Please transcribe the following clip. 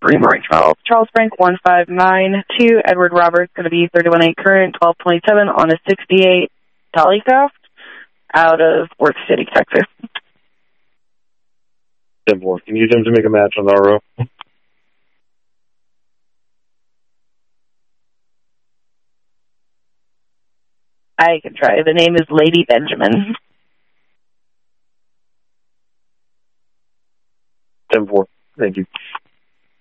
Marine Charles Frank 1592, Edward Roberts, going to be 31.8 current, 1227 on a 68 Dollycraft out of Worth City, Texas. 10-4. Can you use him to make a match on the RO? I can try. The name is Lady Benjamin. 10-4. Thank you.